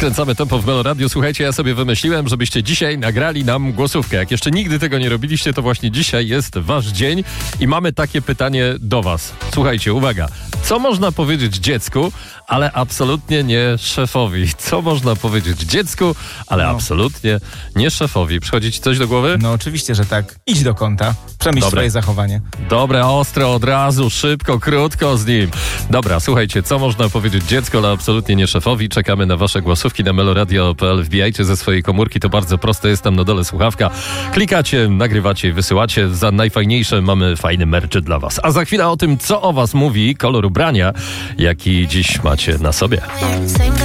Skręcamy tempo w Melo Radio. Słuchajcie, ja sobie wymyśliłem, żebyście dzisiaj nagrali nam głosówkę. Jak jeszcze nigdy tego nie robiliście, to właśnie dzisiaj jest wasz dzień i mamy takie pytanie do was. Słuchajcie, uwaga. Co można powiedzieć dziecku, ale absolutnie nie szefowi? Co można powiedzieć dziecku, ale absolutnie nie szefowi? Przychodzi ci coś do głowy? No oczywiście, że tak. Idź do kąta. Przemyśl swoje zachowanie. Dobre, ostro, od razu, szybko, krótko z nim. Dobra, słuchajcie, co można powiedzieć dziecku, ale absolutnie nie szefowi? Czekamy na wasze głosówki na meloradio.pl. Wbijajcie ze swojej komórki, to bardzo proste, jest tam na dole słuchawka. Klikacie, nagrywacie i wysyłacie. Za najfajniejsze mamy fajny merch dla was. A za chwilę o tym, co o was mówi kolor ubrania, jaki dziś macie na sobie.